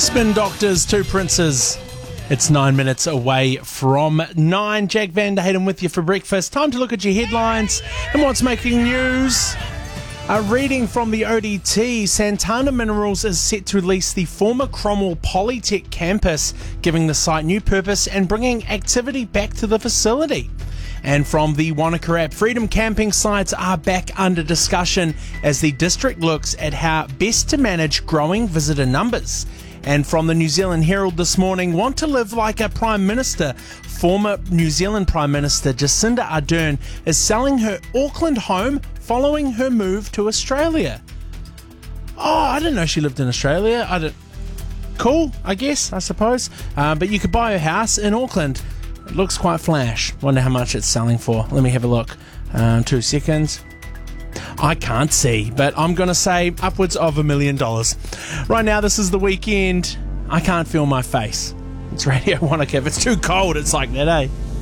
Spin Doctors, Two Princes. It's 9 minutes away from 9. Jack Van Der Hayden with you for breakfast. Time to look at your headlines and what's making news. A reading from the ODT, Santana Minerals is set to release the former Cromwell Polytech campus, giving the site new purpose and bringing activity back to the facility. And from the Wanaka app, freedom camping sites are back under discussion as the district looks at how best to manage growing visitor numbers. And from the New Zealand Herald this morning, want to live like a Prime Minister. Former New Zealand Prime Minister Jacinda Ardern is selling her Auckland home following her move to Australia. Oh, I didn't know she lived in Australia. Cool, I guess, I suppose. But you could buy her house in Auckland. It looks quite flash. Wonder how much it's selling for. Let me have a look. 2 seconds. I can't see, but I'm going to say upwards of $1 million. Right now, this is the weekend. I can't feel my face. It's Radio Wanaka. If it's too cold, it's like that, eh?